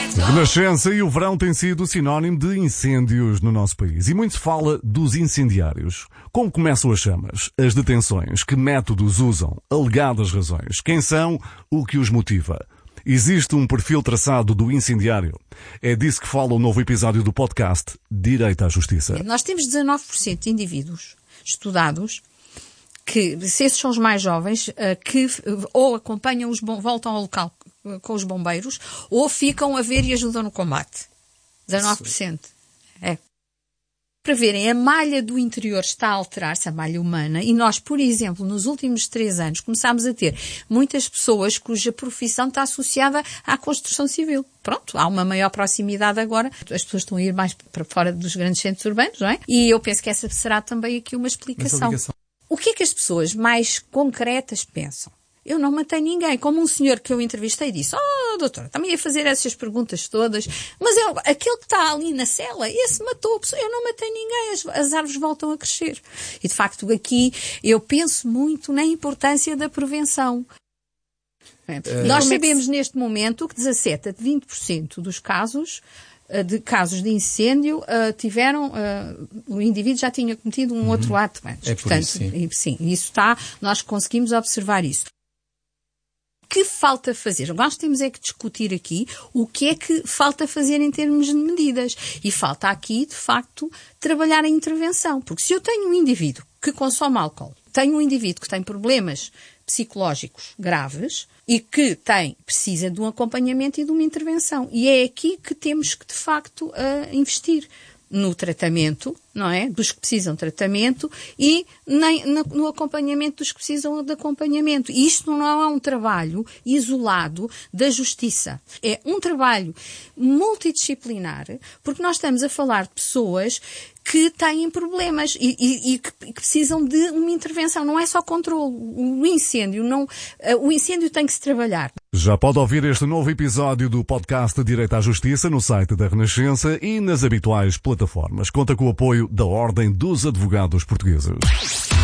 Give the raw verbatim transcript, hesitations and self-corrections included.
Renascença e o verão têm sido sinónimo de incêndios no nosso país. E muito se fala dos incendiários. Como começam as chamas? As detenções? Que métodos usam? Alegadas razões? Quem são? O que os motiva? Existe um perfil traçado do incendiário? É disso que fala o novo episódio do podcast Direito à Justiça. Nós temos dezanove por cento de indivíduos estudados que, se esses são os mais jovens, que ou acompanham os bom, voltam ao local com os bombeiros, ou ficam a ver e ajudam no combate. dezanove por cento. É. Para verem, a malha do interior está a alterar-se, a malha humana, e nós, por exemplo, nos últimos três anos, começámos a ter muitas pessoas cuja profissão está associada à construção civil. Pronto, há uma maior proximidade agora. As pessoas estão a ir mais para fora dos grandes centros urbanos, não é? E eu penso que essa será também aqui uma explicação. O que é que as pessoas mais concretas pensam? Eu não matei ninguém. Como um senhor que eu entrevistei disse, oh, doutora, também ia fazer essas perguntas todas, mas eu, aquele que está ali na cela, esse matou a pessoa. Eu não matei ninguém, as, as árvores voltam a crescer. E, de facto, aqui eu penso muito na importância da prevenção. É. Nós sabemos neste momento que dezassete a vinte por cento dos casos de casos de incêndio uh, tiveram, uh, o indivíduo já tinha cometido um uhum. outro ato antes. É Portanto, isso, sim. sim, isso está, nós conseguimos observar isso. O que falta fazer? Nós temos é que discutir aqui o que é que falta fazer em termos de medidas. E falta aqui, de facto, trabalhar a intervenção. Porque se eu tenho um indivíduo que consome álcool, tenho um indivíduo que tem problemas psicológicos graves e que tem, precisa de um acompanhamento e de uma intervenção. E é aqui que temos que, de facto, uh, investir no tratamento, não é? Dos que precisam de tratamento e nem, no, no acompanhamento dos que precisam de acompanhamento. E isto não é um trabalho isolado da justiça. É um trabalho multidisciplinar, porque nós estamos a falar de pessoas que têm problemas e, e, e que, que precisam de uma intervenção. Não é só controle. O incêndio, não, o incêndio tem que se trabalhar. Já pode ouvir este novo episódio do podcast Direito à Justiça no site da Renascença e nas habituais plataformas. Conta com o apoio da Ordem dos Advogados Portugueses.